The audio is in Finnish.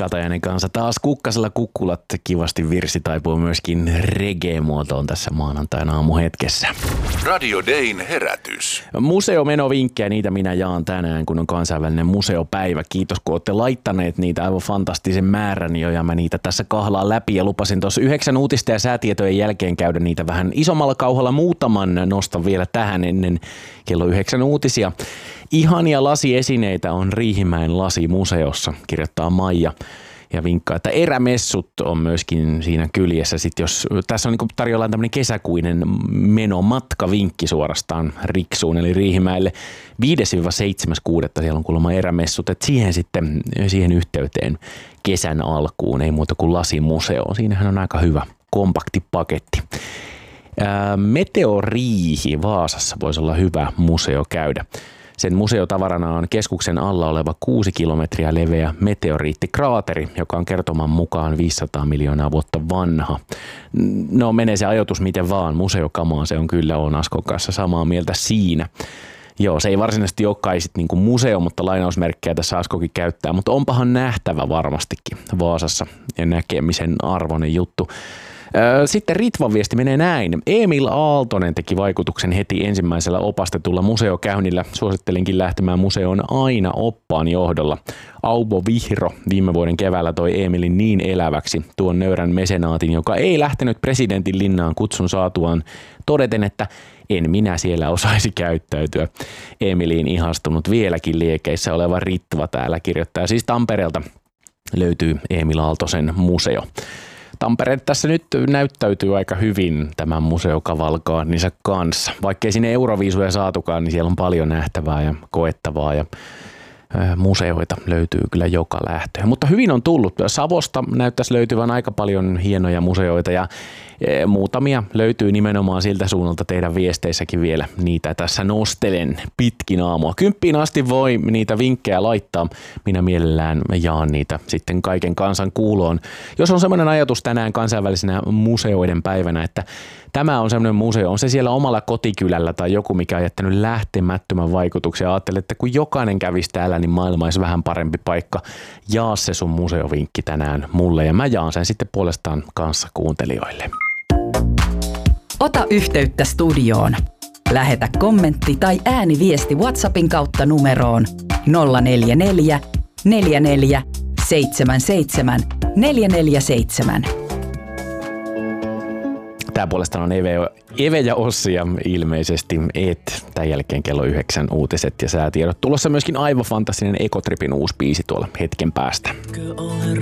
Katajainen kanssa. Taas Kukkasella kukkulat kivasti virsi taipuu myöskin reggae-muotoon tässä maanantaina aamuhetkessä. Radio Dayn herätys. Museomenovinkkejä, niitä minä jaan tänään, kun on kansainvälinen museopäivä. Kiitos, kun olette laittaneet niitä aivan fantastisen määrän jo, ja mä niitä tässä kahlaan läpi. Ja lupasin tuossa 9 uutista ja säätietojen jälkeen käydä niitä vähän isommalla kauhalla. Muutaman nostan vielä tähän ennen kello 9 uutisia. Ihania lasiesineitä on Riihimäen lasimuseossa, kirjoittaa Maija. Ja vinkkaa, että erämessut on myöskin siinä kyljessä. Sitten jos tässä on niin tarjolla tämmöinen kesäkuinen menomatkavinkki suorastaan Riksuun, eli Riihimäelle 5-7.6. siellä on kuulemma erämessut. Että siihen yhteyteen kesän alkuun ei muuta kuin lasimuseo. Siinähän on aika hyvä kompakti paketti. Meteoriihi Vaasassa voisi olla hyvä museo käydä. Sen museotavarana on keskuksen alla oleva 6 kilometriä leveä meteoriittikraateri, joka on kertoman mukaan 500 miljoonaa vuotta vanha. No menee se ajoitus miten vaan, museokamaa se on kyllä, on Askon kanssa samaa mieltä siinä. Joo, se ei varsinaisesti ole kai sit niinku museo, mutta lainausmerkkejä tässä Askokin käyttää, mutta onpahan nähtävä varmastikin Vaasassa ja näkemisen arvoinen juttu. Sitten Ritvan viesti menee näin. Emil Aaltonen teki vaikutuksen heti ensimmäisellä opastetulla museokäynnillä. Suosittelinkin lähtemään museoon aina oppaan johdolla. Aubo Vihro viime vuoden keväällä toi Emilin niin eläväksi tuon nöyrän mesenaatin, joka ei lähtenyt presidentin linnaan kutsun saatuaan todeten, että en minä siellä osaisi käyttäytyä. Emiliin ihastunut vieläkin liekeissä oleva Ritva täällä kirjoittaa. Siis Tampereelta löytyy Emil Aaltosen museo. Tampere tässä nyt näyttäytyy aika hyvin tämän museokavalkaanninsa kanssa. Vaikkei sinne Euroviisuja saatukaan, niin siellä on paljon nähtävää ja koettavaa ja museoita löytyy kyllä joka lähtöön. Mutta hyvin on tullut. Savosta näyttäisi löytyvän aika paljon hienoja museoita ja muutamia löytyy nimenomaan siltä suunnalta teidän viesteissäkin vielä. Niitä tässä nostelen pitkin aamua. 10 asti voi niitä vinkkejä laittaa. Minä mielellään jaan niitä sitten kaiken kansan kuuloon. Jos on semmoinen ajatus tänään kansainvälisenä museoiden päivänä, että tämä on semmoinen museo, on se siellä omalla kotikylällä tai joku, mikä on jättänyt lähtemättömän vaikutuksen. Ajattelin, että kun jokainen kävisi täällä, niin maailma olisi vähän parempi paikka. Jaa se sun museovinkki tänään mulle ja mä jaan sen sitten puolestaan kanssa kuuntelijoille. Ota yhteyttä studioon. Lähetä kommentti tai ääniviesti WhatsAppin kautta numeroon 044 44 77 447. Tää puolestaan on Eve ja Ossia ilmeisesti tämän jälkeen kello 9 uutiset ja säätiedot. Tulossa myöskin aivan fantastinen Ekotripin uusi biisi tuolla hetken päästä. Olen